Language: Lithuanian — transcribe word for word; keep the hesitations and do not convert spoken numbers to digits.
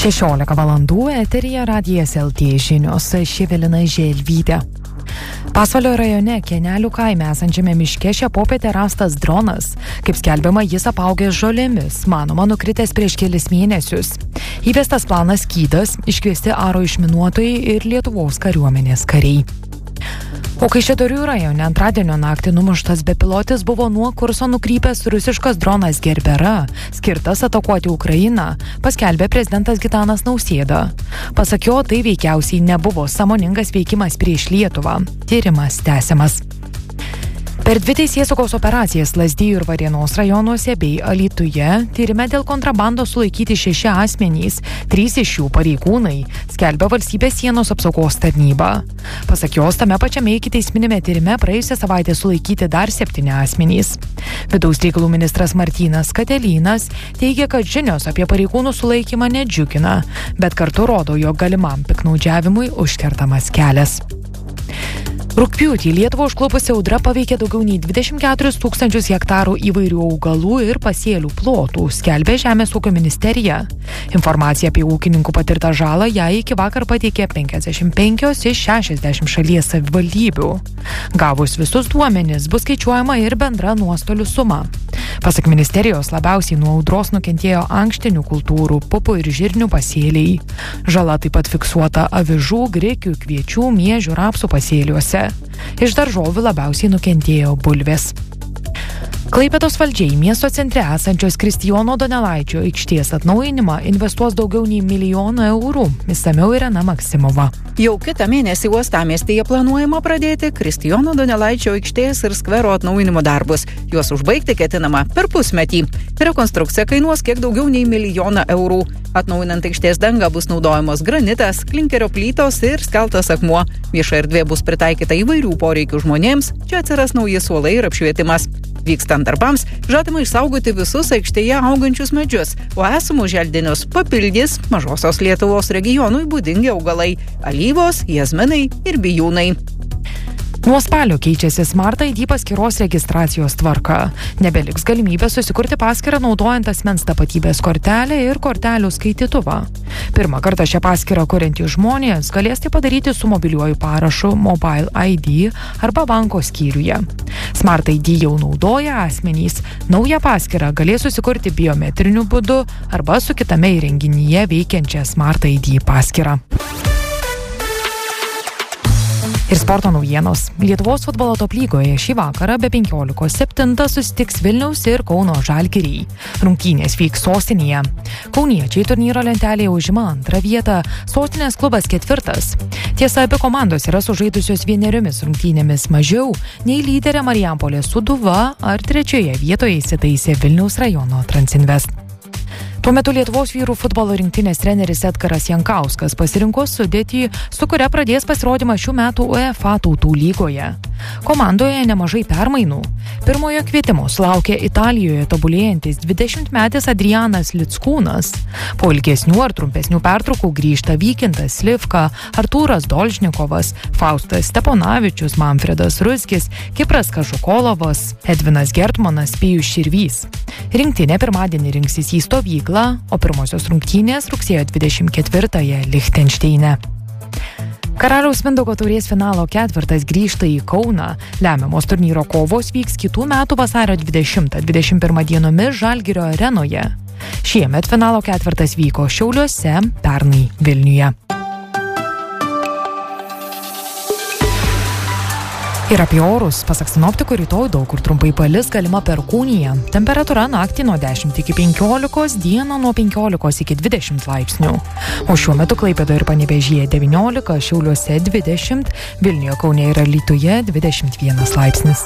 šešiolika valandų eteryje Radijas L T žinios, aš Evelina Želvytė. Pasvalio rajone Kenelių kaime esančiame miške šią popietę rastas dronas. Kaip skelbiama, jis apaugęs žolėmis, manoma nukritęs prieš kelis mėnesius. Įvestas planas skydas, iškviesti aro išminuotojai ir Lietuvos kariuomenės kariai. O Kaišiadorių rajone antradienio naktį numuštas bepilotis buvo nuo kurso nukrypęs rusiškas dronas Gerbera, skirtas atakuoti Ukrainą, paskelbė prezidentas Gitanas Nausėda. Pasak jo, tai veikiausiai nebuvo sąmoningas veikimas prieš Lietuvą. Tyrimas tęsiamas. Per dvi teisėsaugos operacijas Lazdijų ir Varėnos rajonuose bei Alytuje tyrime dėl kontrabandos sulaikyti šeši asmenys, trys iš jų pareigūnai, skelbia Valstybės sienos apsaugos tarnyba. Pasak jos, tame pačiame ikiteisminėme tyrime praėjusią savaitę sulaikyti dar septyni asmenys. Vidaus reikalų ministras Martynas Katelynas teigia, kad žinios apie pareigūnų sulaikymą nedžiugina, bet kartu rodo, jog galimam piktnaudžiavimui užkertamas kelias. Rugpjūtį Lietuvą užklupusi audra paveikė daugiau nei dvidešimt keturis tūkstančius hektarų įvairių augalų ir pasėlių plotų, skelbė Žemės ūkio ministerija. Informacija apie ūkininkų patirtą žalą ją iki vakar pateikė penkiasdešimt penkios iš šešiasdešimt šalies savivaldybių. Gavus visus duomenis bus skaičiuojama ir bendra nuostolių suma. Pasak ministerijos, labiausiai nuo audros nukentėjo ankštinių kultūrų, pupų ir žirnių pasėliai. Žala taip pat fiksuota avižų, grikių, kviečių, miežių, rapsų pasėliuose. Iš daržovių labiausiai nukentėjo bulvės. Klaipėdos valdžiai miesto centre esančios Kristijono Donelaičio aikštės atnaujinimą investuos daugiau nei milijoną eurų. Išsamiau Irena Maksimova. Jau kitą mėnesį uostamiestyje planuojama pradėti Kristijono Donelaičio aikštės ir skvero atnaujinimo darbus. Juos užbaigti ketinama per pusmetį. Rekonstrukcija kainuos kiek daugiau nei milijoną eurų. Atnaujinant aikštės dangą bus naudojamos granitas, klinkerio plytos ir skeltas akmuo. Vieša erdvė bus pritaikyta įvairių poreikių žmonėms, čia atsiras nauji suolai ir apšvietimas. Vykstant darbams, žadama išsaugoti visus aikštėje augančius medžius, o esamus želdinius papildys Mažosios Lietuvos regionui būdingi augalai – alyvos, jazminai ir bijūnai. Nuo spalio keičiasi Smart I D paskyros registracijos tvarka. Nebeliks galimybės susikurti paskyrą naudojant asmens tapatybės kortelę ir kortelių skaitytuvą. Pirmą kartą šią paskyrą kuriantys žmonės galės tai padaryti su mobiliuoju parašu Mobile I D arba banko skyriuje. Smart I D jau naudoja asmenys. Naują paskyrą galės susikurti biometriniu būdu arba su kitame įrenginyje veikiančia Smart I D paskyrą. Ir sporto naujienos. Lietuvos futbolo top lygoje šį vakarą be penkiolikos septintą susitiks Vilniaus ir Kauno Žalgiriai. Rungtynės vyks sostinėje. Kauniečiai turnyro lentelėje užima antrą vietą, sostinės klubas ketvirtas. Tiesa, abi komandos yra sužaidusios vieneriomis rungtynėmis mažiau nei lyderė Marijampolės Sūduva ar trečioje vietoje įsitaisė Vilniaus rajono Transinvest. Tuo metu Lietuvos vyrų futbolo rinktinės treneris Edgaras Jankauskas pasirinko sudėtį, su kuria pradės pasirodymą šių metų UEFA tautų lygoje. Komandoje nemažai permainų. Pirmojo kvietimo sulaukė Italijoje tobulėjantis dvidešimtmetis Adrianas Lickūnas. Po ilgesnių ar trumpesnių pertraukų grįžta Vykintas Slivka, Artūras Dolžnikovas, Faustas Steponavičius, Manfredas Ruskis, Kipras Kažukolovas, Edvinas Gertmanas, Pijus Širvys. Rinktinė pirmadienį rinksis į stovyklą, o pirmosios rungtynės rugsėjo dvidešimt ketvirtąją Lichtenšteine. Karaliaus Mindaugo taurės finalo ketvirtas grįžta į Kauną. Lemiamos turnyro kovos vyks kitų metų vasario dvidešimtą dvidešimt pirmą dienomis Žalgirio arenoje. Šiemet finalo ketvirtas vyko Šiauliuose, pernai Vilniuje. Ir apie orus, pasak sinoptikų, rytoj daug kur trumpai palis, galima perkūnija. Temperatūra naktį nuo dešimt iki penkiolikos, dieną nuo penkiolikos iki dvidešimt laipsnių. O šiuo metu Klaipėdoje ir Panevėžyje devyniolika, Šiauliuose dvidešimt, Vilniuje, Kaune ir Alytuje dvidešimt vienas laipsnis.